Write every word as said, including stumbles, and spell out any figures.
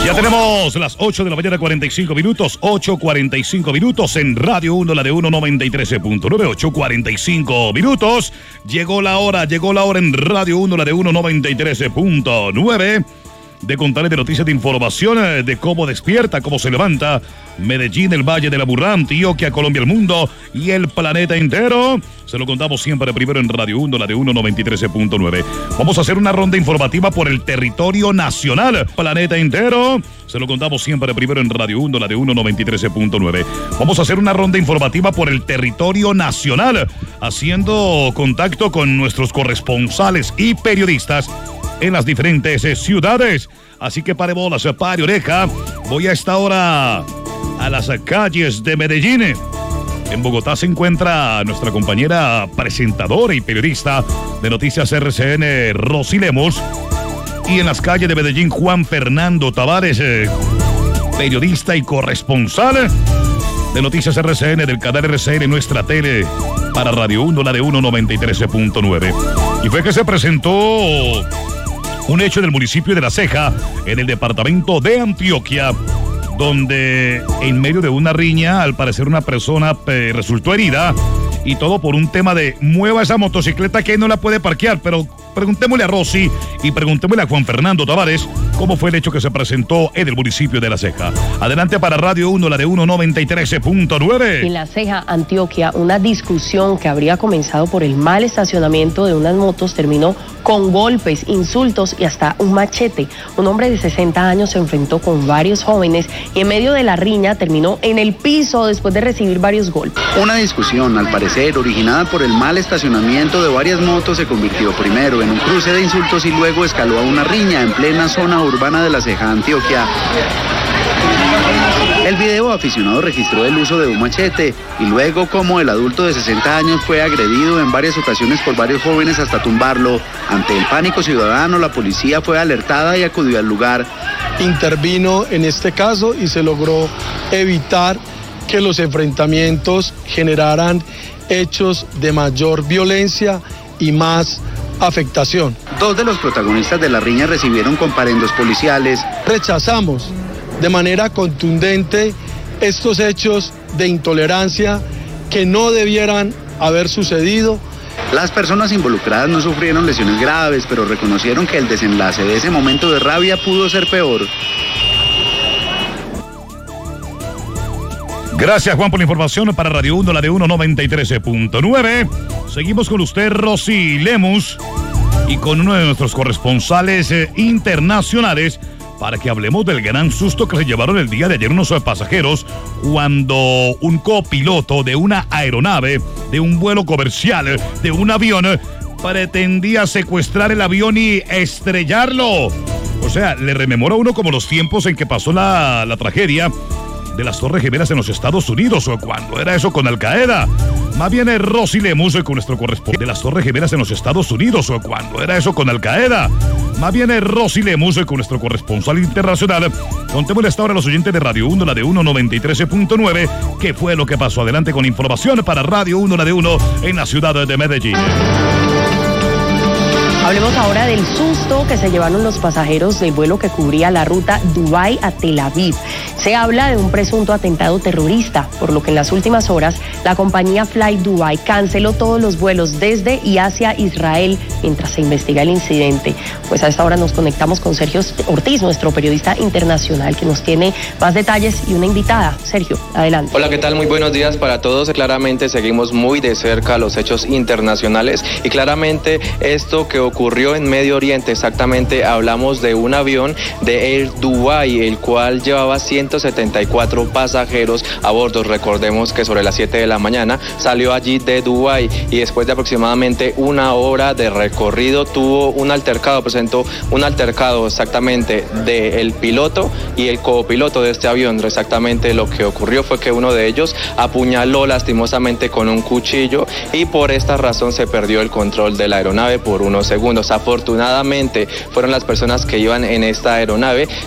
Ya tenemos las ocho de la mañana, cuarenta y cinco minutos, ocho cuarenta y cinco minutos en Radio uno, la de uno noventa y tres punto nueve, ocho cuarenta y cinco minutos. Llegó la hora, llegó la hora en Radio uno, la de uno noventa y tres punto nueve. De contarles de noticias de información, de cómo despierta, cómo se levanta Medellín, el Valle de la Burrá, Antioquia, Colombia, el mundo y el planeta entero. Se lo contamos siempre primero en Radio uno, la de uno noventa y tres punto nueve. Vamos a hacer una ronda informativa por el territorio nacional, planeta entero. Se lo contamos siempre primero en Radio uno, la de uno noventa y tres punto nueve. Vamos a hacer una ronda informativa por el territorio nacional, haciendo contacto con nuestros corresponsales y periodistas en las diferentes eh, ciudades. Así que pare bolas, pare oreja. Voy a esta hora a las calles de Medellín. En Bogotá se encuentra nuestra compañera presentadora y periodista de Noticias R C N, Rosy Lemus. Y en las calles de Medellín, Juan Fernando Tavares, eh, periodista y corresponsal de Noticias R C N, del canal R C N, nuestra tele, para Radio uno, la de uno noventa y tres punto nueve. Y fue que se presentó un hecho en el municipio de La Ceja, en el departamento de Antioquia, donde en medio de una riña, al parecer una persona eh, resultó herida, y todo por un tema de mueva esa motocicleta que no la puede parquear. Pero preguntémosle a Rosy y preguntémosle a Juan Fernando Tavares cómo fue el hecho que se presentó en el municipio de La Ceja. Adelante para Radio uno, la de uno noventa y tres punto nueve. En La Ceja, Antioquia, una discusión que habría comenzado por el mal estacionamiento de unas motos terminó con golpes, insultos y hasta un machete. Un hombre de sesenta años se enfrentó con varios jóvenes y en medio de la riña terminó en el piso después de recibir varios golpes. Una discusión, al parecer, originada por el mal estacionamiento de varias motos, se convirtió primero en un cruce de insultos y luego escaló a una riña en plena zona urbana de La Ceja, Antioquia. El video aficionado registró el uso de un machete y luego cómo el adulto de sesenta años fue agredido en varias ocasiones por varios jóvenes hasta tumbarlo. Ante el pánico ciudadano, la policía fue alertada y acudió al lugar. Intervino en este caso y se logró evitar que los enfrentamientos generaran hechos de mayor violencia y más afectación. Dos de los protagonistas de la riña recibieron comparendos policiales. Rechazamos de manera contundente estos hechos de intolerancia que no debieran haber sucedido. Las personas involucradas no sufrieron lesiones graves, pero reconocieron que el desenlace de ese momento de rabia pudo ser peor. Gracias, Juan, por la información para Radio uno, la de uno noventa y tres punto nueve. Seguimos con usted, Rosy Lemus, y con uno de nuestros corresponsales eh, internacionales, para que hablemos del gran susto que se llevaron el día de ayer unos pasajeros cuando un copiloto de una aeronave, de un vuelo comercial, de un avión, pretendía secuestrar el avión y estrellarlo. O sea, le rememora a uno como los tiempos en que pasó la, la tragedia de las Torres Gemelas en los Estados Unidos, o cuando era eso con Al Qaeda. Más bien es Rosy Lemus con nuestro corresponsal de las Torres Gemelas en los Estados Unidos, o cuando era eso con Al Qaeda. Más bien es Rosy Lemus con nuestro corresponsal internacional. Contémosle hasta ahora a los oyentes de Radio uno, la de uno noventa y tres punto nueve, qué fue lo que pasó. Adelante con información para Radio uno, la de uno, en la ciudad de Medellín. Hablemos ahora del susto que se llevaron los pasajeros del vuelo que cubría la ruta Dubái a Tel Aviv. Se habla de un presunto atentado terrorista, por lo que en las últimas horas la compañía Fly Dubai canceló todos los vuelos desde y hacia Israel mientras se investiga el incidente. Pues a esta hora nos conectamos con Sergio Ortiz, nuestro periodista internacional, que nos tiene más detalles y una invitada. Sergio, adelante. Hola, ¿qué tal? Muy buenos días para todos. Claramente seguimos muy de cerca los hechos internacionales y claramente esto que ocurrió ocurrió en Medio Oriente. Exactamente, hablamos de un avión de Air Dubai, el cual llevaba ciento setenta y cuatro pasajeros a bordo. Recordemos que sobre las siete de la mañana salió allí de Dubái y después de aproximadamente una hora de recorrido tuvo un altercado, presentó un altercado exactamente del piloto y el copiloto de este avión. Exactamente lo que ocurrió fue que uno de ellos apuñaló lastimosamente con un cuchillo y por esta razón se perdió el control de la aeronave por unos segundos. Afortunadamente fueron las personas que iban en esta aeronave